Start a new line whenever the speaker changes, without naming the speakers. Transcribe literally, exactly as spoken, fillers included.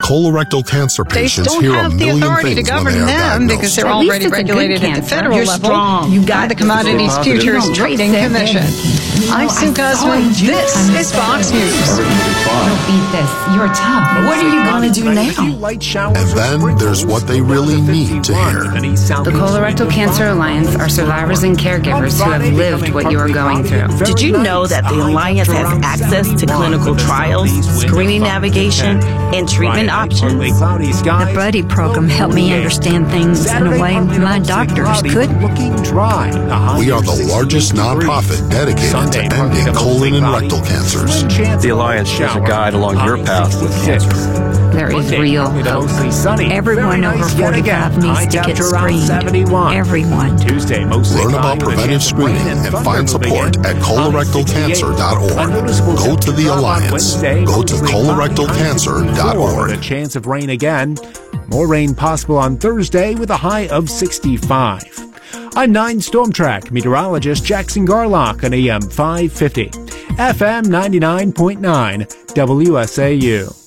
Colorectal cancer
They
patients
don't
hear a
have the
million
authority to
things when
govern
they are
them
diagnosed.
because they're
At least
already
it's a good
regulated at the
cancer.
federal
You're
level
strong. You got
by the
this.
Commodities
You're
Futures
positive.
Trading
You're
Commission. I'm Sue Guzman. This is Fox News.
You'll beat this. You're tough. What are you going to do now?
And then there's what they really need to hear.
The Colorectal Cancer Alliance are survivors and caregivers who have lived what you are going through.
Did you know that the Alliance has access to clinical trials, screening navigation, and treatment options?
The Buddy program helped me understand things in a way my doctors couldn't.
We are the largest nonprofit dedicated to ending colon and rectal cancers.
The Alliance shares a guide along your path with cancer.
There is real hope.
Everyone over forty-five needs to get screened. Everyone.
Learn about preventive screening and find support at colorectal cancer dot org. Go to the Alliance. Go to colorectal cancer dot org.
A chance of rain again. More rain possible on Thursday with a high of sixty-five. I'm nine Storm Track meteorologist Jackson Garlock on A M five fifty, F M ninety-nine point nine W S A U.